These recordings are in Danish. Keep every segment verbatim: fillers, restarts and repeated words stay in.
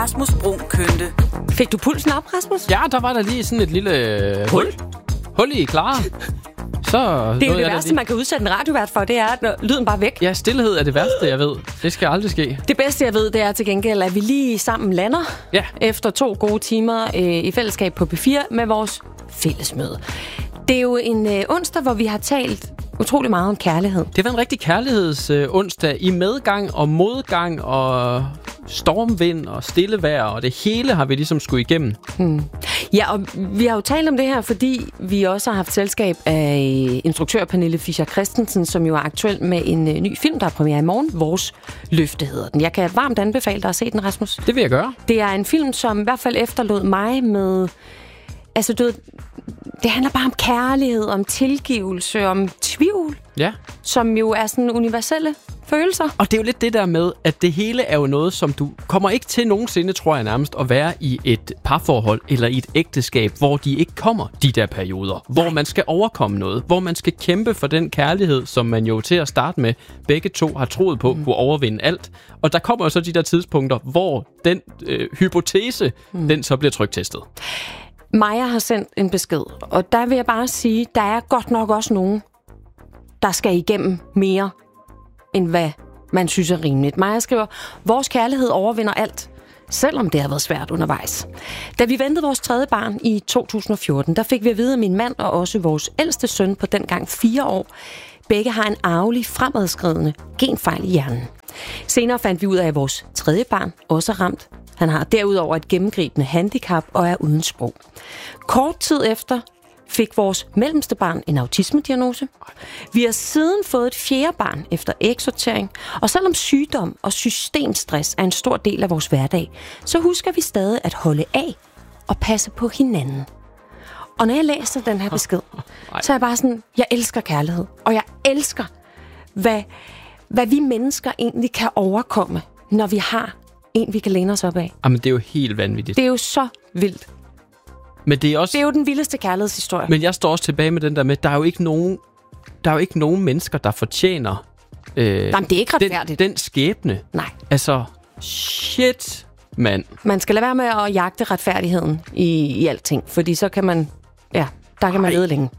Rasmus Bruun Kønte. Fik du pulsen op, Rasmus? Ja, der var der lige sådan et lille hul. Hul i Clara. Så det er jo det værste, lige... man kan udsætte en radiovært for, det er, at lyden bare væk. Ja, stillhed er det værste, jeg ved. Det skal aldrig ske. Det bedste, jeg ved, det er til gengæld, at vi lige sammen lander ja. efter to gode timer øh, i fællesskab på P fire med vores fællesmøde. Det er jo en øh, onsdag, hvor vi har talt utrolig meget om kærlighed. Det var en rigtig kærlighedsonsdag øh, i medgang og modgang og stormvind og stillevejr, og det hele har vi ligesom skulle igennem. Hmm. Ja, og vi har jo talt om det her, fordi vi også har haft selskab af instruktør Pernille Fischer Christensen, som jo er aktuel med en uh, ny film, der er premiere i morgen. Vores Løfte hedder den. Jeg kan varmt anbefale dig at se den, Rasmus. Det vil jeg gøre. Det er en film, som i hvert fald efterlod mig med... Altså, du ved, det handler bare om kærlighed, om tilgivelse, om tvivl. Ja. Som jo er sådan universelle følelser. Og det er jo lidt det der med, at det hele er jo noget, som du kommer ikke til nogensinde, tror jeg nærmest, at være i et parforhold eller i et ægteskab, hvor de ikke kommer, de der perioder. Hvor man skal overkomme noget. Hvor man skal kæmpe for den kærlighed, som man jo til at starte med begge to har troet på, mm. kunne overvinde alt. Og der kommer jo så de der tidspunkter, hvor den øh, hypotese, mm. den så bliver tryktestet. Maja har sendt en besked, og der vil jeg bare sige, der er godt nok også nogen, der skal igennem mere, end hvad man synes er rimeligt. Maja skriver, vores kærlighed overvinder alt, selvom det har været svært undervejs. Da vi ventede vores tredje barn i to tusind og fjorten, der fik vi at vide, at min mand og også vores ældste søn på dengang fire år, begge har en arvelig fremadskridende genfejl i hjernen. Senere fandt vi ud af, at vores tredje barn også er ramt. Han har derudover et gennemgribende handicap og er uden sprog. Kort tid efter fik vores mellemste barn en autismediagnose. Vi har siden fået et fjerde barn efter ægsortering, og selvom sygdom og systemstress er en stor del af vores hverdag, så husker vi stadig at holde af og passe på hinanden. Og når jeg læser den her besked, så er jeg bare sådan, jeg elsker kærlighed, og jeg elsker, hvad, hvad vi mennesker egentlig kan overkomme, når vi har en, vi kan læne os op af. Jamen, det er jo helt vanvittigt. Det er jo så vildt. Men det er også... Det er jo den vildeste kærlighedshistorie. Men jeg står også tilbage med den der med, der er jo ikke nogen, der er jo ikke nogen mennesker, der fortjener øh, Jamen, det er ikke retfærdigt. Den, den skæbne. Nej. Altså, shit, mand. Man skal lade være med at jagte retfærdigheden i, i alting, fordi så kan man, ja, der kan man lede længe.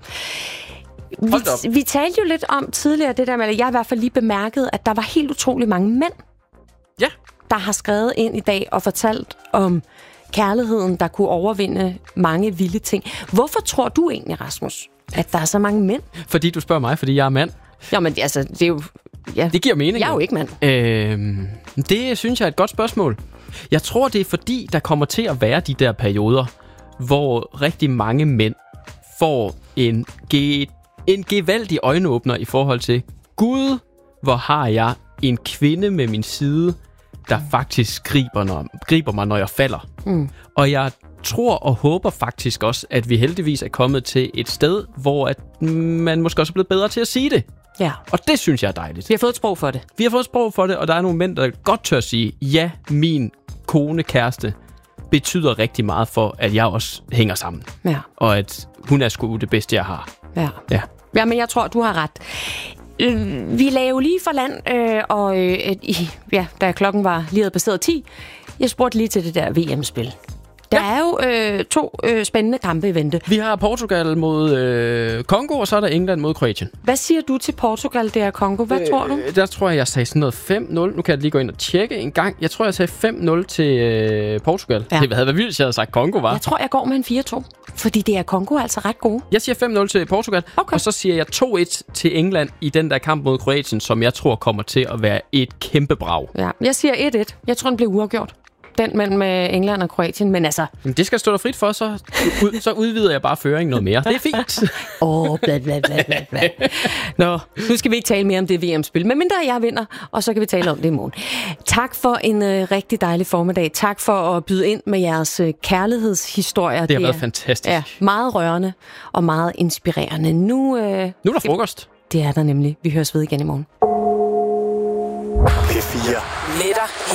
Vi, vi talte jo lidt om tidligere det der med, at jeg i hvert fald lige bemærkede, at der var helt utrolig mange mænd, ja. der har skrevet ind i dag og fortalt om kærligheden, der kunne overvinde mange vilde ting. Hvorfor tror du egentlig, Rasmus, at der er så mange mænd? Fordi du spørger mig, fordi jeg er mand. Jamen, altså, det er jo... Ja, det giver mening. Jeg er jo ikke mand. Øh, det synes jeg er et godt spørgsmål. Jeg tror, det er fordi, der kommer til at være de der perioder, hvor rigtig mange mænd får en, ge- en gevaldig øjenåbner i forhold til, Gud, hvor har jeg en kvinde med min side, der faktisk griber, når, griber mig, når jeg falder. Mm. Og jeg tror og håber faktisk også, at vi heldigvis er kommet til et sted, hvor at man måske også er blevet bedre til at sige det. Ja. Og det synes jeg er dejligt. Vi har fået et sprog for det. Vi har fået et sprog for det, og der er nogle mænd, der godt tør at sige, ja, min kone, kæreste, betyder rigtig meget for, at jeg også hænger sammen. Ja. Og at hun er sgu det bedste, jeg har. Ja. Ja. Ja, men jeg tror, du har ret. Vi lagde jo lige for land, øh, og øh, ja, da klokken var lige passeret ti, jeg spurgte lige til det der V M-spil. Der ja. er jo øh, to øh, spændende kampe i vente. Vi har Portugal mod øh, Kongo, og så er der England mod Kroatien. Hvad siger du til Portugal, det er Kongo? Hvad øh, tror du? Der tror jeg, jeg sagde sådan noget fem nul. Nu kan jeg lige gå ind og tjekke en gang. Jeg tror, jeg sagde fem nul til øh, Portugal. Ja. Det havde været vildt, hvis jeg havde sagt Kongo, var. Jeg tror, jeg går med en fire to. Fordi det er Kongo altså ret gode. Jeg siger fem nul til Portugal, okay. Og så siger jeg to et til England i den der kamp mod Kroatien, som jeg tror kommer til at være et kæmpe brag. Ja, jeg siger et et. Jeg tror, den bliver uafgjort. Den mellem England og Kroatien, men altså... Men det skal stå der frit for, så, ud, så udvider jeg bare føringen noget mere. Det er fint. Åh, oh, bla bla bla bla bla. Nå, nu skal vi ikke tale mere om det V M-spil, men mindre jeg vinder, og så kan vi tale om det i morgen. Tak for en øh, rigtig dejlig formiddag. Tak for at byde ind med jeres øh, kærlighedshistorier. Det har det været er, fantastisk. Ja, meget rørende og meget inspirerende. Nu, øh, nu er der frokost. Det er der nemlig. Vi høres ved igen i morgen. P fire. Netter.